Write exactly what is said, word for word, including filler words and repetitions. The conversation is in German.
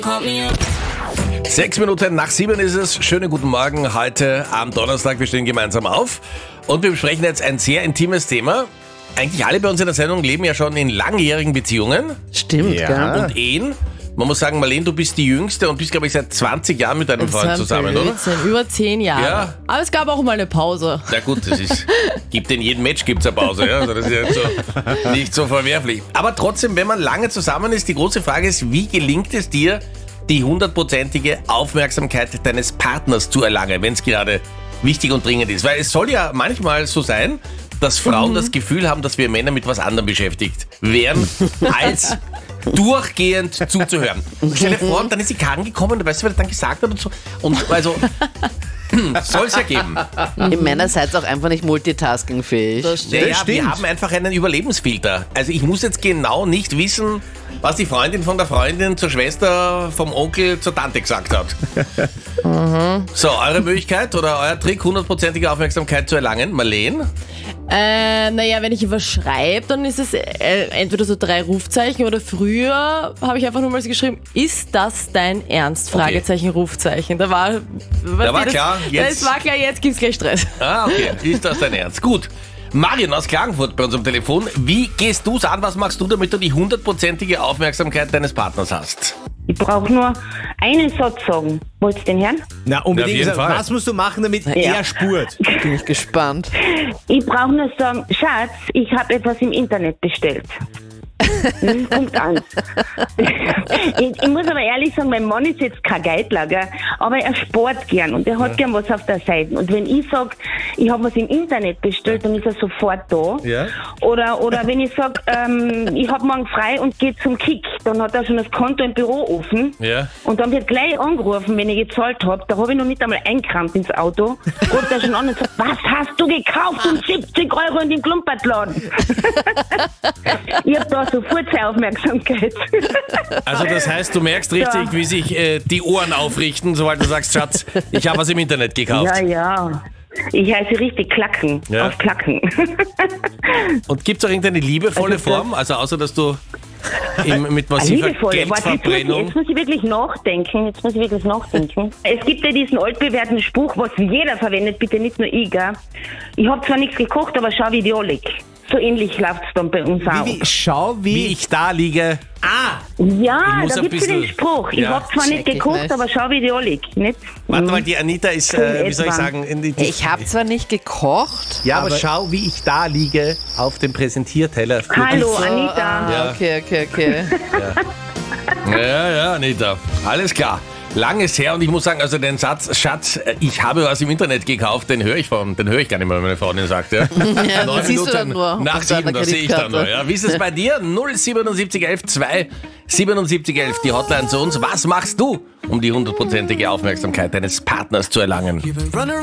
Sechs Minuten nach sieben ist es. Schönen guten Morgen heute am Donnerstag. Wir stehen gemeinsam auf und wir besprechen jetzt ein sehr intimes Thema. Eigentlich alle bei uns in der Sendung leben ja schon in langjährigen Beziehungen. Stimmt, Ja. gell? Und Ehen. Man muss sagen, Marlene, du bist die Jüngste und bist, glaube ich, seit zwanzig Jahren mit deinem Freund zusammen, oder? Blödsinn, über zehn Jahre. Ja. Aber es gab auch mal eine Pause. Na gut, das ist, gibt in jedem Match gibt's eine Pause, ja? Also das ist ja nicht so, nicht so verwerflich. Aber trotzdem, wenn man lange zusammen ist, die große Frage ist, wie gelingt es dir, die hundertprozentige Aufmerksamkeit deines Partners zu erlangen, wenn es gerade wichtig und dringend ist? Weil es soll ja manchmal so sein, dass Frauen mhm. das Gefühl haben, dass wir Männer mit was anderem beschäftigt wären, als durchgehend zuzuhören. Stell dir vor, und dann ist sie Karin gekommen und weißt du, was er dann gesagt hat und so. Und also, soll es ja geben. Ihr Männer seid auch einfach nicht multitaskingfähig. Das stimmt. Ja, ja, stimmt. wir haben einfach einen Überlebensfilter. Also ich muss jetzt genau nicht wissen, was die Freundin von der Freundin zur Schwester, vom Onkel zur Tante gesagt hat. mhm. So, eure Möglichkeit oder euer Trick, hundertprozentige Aufmerksamkeit zu erlangen, Marlene? Äh, naja, wenn ich was schreibe, dann ist es äh, entweder so drei Rufzeichen oder früher habe ich einfach nur mal so geschrieben, ist das dein Ernst? Fragezeichen, Rufzeichen. Da war, Da war das, klar, jetzt- Das war klar, jetzt gibt's gleich Stress. Ah, okay. Ist das dein Ernst? Gut. Marion aus Klagenfurt bei uns am Telefon. Wie gehst du's an? Was machst du, damit du die hundertprozentige Aufmerksamkeit deines Partners hast? Ich brauche nur einen Satz sagen. Wollt ihr den hören? Na, unbedingt. jeden Fall. Was musst du machen, damit Ja. er spurt? Bin ich gespannt. Ich brauche nur sagen, Schatz, ich habe etwas im Internet bestellt. Das ist Punkt eins. ich, ich muss aber ehrlich sagen, mein Mann ist jetzt kein Geitler, gell? Aber er spart gern und er hat gern was auf der Seite. Und wenn ich sage, ich habe was im Internet bestellt, dann ist er sofort da. Ja. Oder, oder wenn ich sage, ähm, ich habe morgen frei und gehe zum Kick, dann hat er schon das Konto im Büro offen. Ja. Und dann wird gleich angerufen, wenn ich gezahlt habe. Da habe ich noch nicht einmal eingekramt ins Auto. Ruft er schon an und sagt, was hast du gekauft um siebzig Euro in den Klumpertladen? Ich habe da sofort seine Aufmerksamkeit. Also das heißt, du merkst richtig, Ja. wie sich äh, die Ohren aufrichten, sobald du sagst, Schatz, ich habe was im Internet gekauft. Ja, ja. Ich heiße richtig Klacken. Ja. Auf Klacken. Und gibt es auch irgendeine liebevolle Also das- Form? Also außer, dass du im, mit massiver Liebevoll. Warte, jetzt, muss ich, Geldverbrennung... jetzt muss ich wirklich nachdenken. Jetzt muss ich wirklich nachdenken. Es gibt ja diesen altbewährten Spruch, was jeder verwendet, bitte nicht nur ich, gell? Ich habe zwar nichts gekocht, aber schau, wie die anliegt. So ähnlich läuft es dann bei uns auch. Wie, wie, schau, wie, Wie ich da liege. Ah! Ja, Ich muss da ein gibt es bisschen- den Spruch. Ich Ja. habe zwar nicht Check ich gekocht, nicht. aber schau, wie die anliegt. Nicht? Warte Mhm. mal, die Anita ist, So äh, wie soll ich etwa. sagen... In die, die, Ich habe zwar nicht gekocht. ja, aber, aber- schau, wie ich da liege auf dem Präsentierteller. für Hallo, So, Anita. ah, Ja. Okay, okay, okay. dich. Ja, ja, Anita. Alles klar. Langes her und ich muss sagen, also den Satz, Schatz, äh, ich habe was im Internet gekauft, den höre ich von, den höre ich gar nicht mehr, wenn meine Freundin sagt. Ja. Ja, Neun das siehst du dann Minuten nur. nach auf deiner sieben, das sehe ich dann nur. Kreditkarte. Ja. Wie ist es bei dir? null siebenundsiebzig elf zwei siebenundsiebzig elf, die Hotline zu uns. Was machst du, um die hundertprozentige Aufmerksamkeit deines Partners zu erlangen?